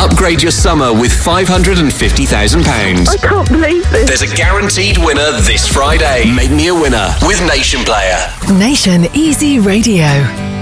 Upgrade your summer with £550,000. I can't believe this. There's a guaranteed winner this Friday. Make me a winner with Nation Player. Nation Easy Radio.